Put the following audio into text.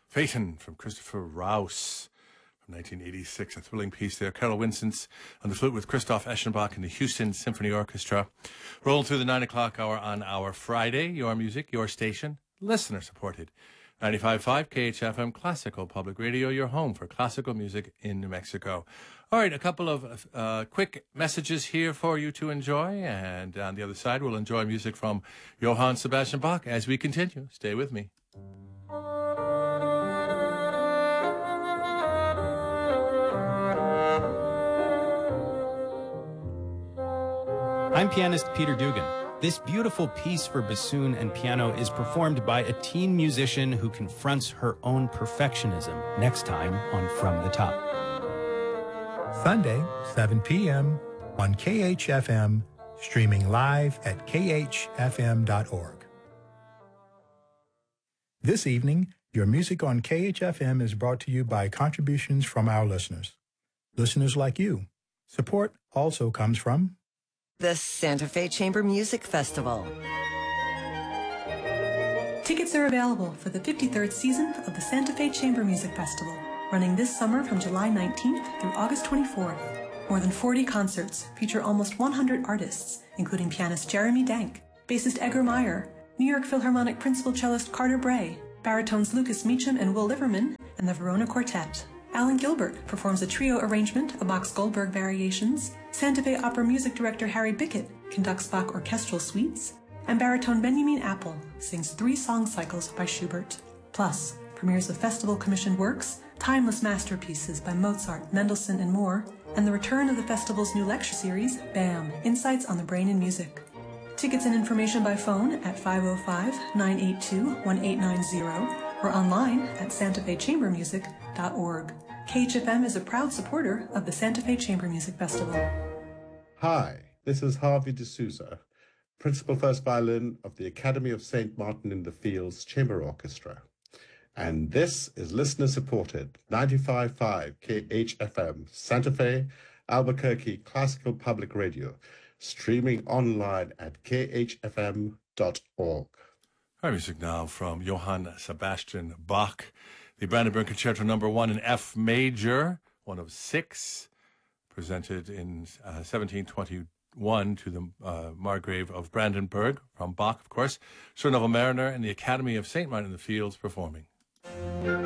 Phaeton from Christopher Rouse from 1986. A thrilling piece there. Carol Winston's on the flute with Christoph Eschenbach and the Houston Symphony Orchestra. Rolling through the 9 o'clock hour on our Friday. Your music, your station, listener supported. 95.5 KHFM Classical Public Radio, your home for classical music in New Mexico. All right, a couple of quick messages here for you to enjoy. And on the other side, we'll enjoy music from Johann Sebastian Bach as we continue. Stay with me. I'm pianist Peter Dugan. This beautiful piece for bassoon and piano is performed by a teen musician who confronts her own perfectionism next time on From the Top. Sunday, 7 p.m. on KHFM, streaming live at khfm.org. This evening, your music on KHFM is brought to you by contributions from our listeners. Listeners like you. Support also comes from the Santa Fe Chamber Music Festival. Tickets are available for the 53rd season of the Santa Fe Chamber Music Festival, running this summer from July 19th through August 24th. More than 40 concerts feature almost 100 artists, including pianist Jeremy Dank, bassist Edgar Meyer, New York Philharmonic principal cellist Carter Bray, baritones Lucas Meacham and Will Liverman, and the Verona Quartet. Alan Gilbert performs a trio arrangement of Bach's Goldberg Variations, Santa Fe Opera music director Harry Bickett conducts Bach orchestral suites, and baritone Benjamin Apple sings 3 song cycles by Schubert. Plus, premieres of festival-commissioned works, timeless masterpieces by Mozart, Mendelssohn, and more, and the return of the festival's new lecture series, BAM! Insights on the Brain and Music. Tickets and information by phone at 505-982-1890 or online at santafechambermusic.org. KHFM is a proud supporter of the Santa Fe Chamber Music Festival. Hi, this is Harvey D'Souza, Principal First Violin of the Academy of St. Martin in the Fields Chamber Orchestra. And this is listener-supported 95.5 KHFM, Santa Fe, Albuquerque Classical Public Radio, streaming online at khfm.org. Our music now from Johann Sebastian Bach, the Brandenburg Concerto No. 1 in F major, one of 6, presented in 1721 to the Margrave of Brandenburg, from Bach, of course. Sir Neville Mariner and the Academy of St. Martin in the Fields performing.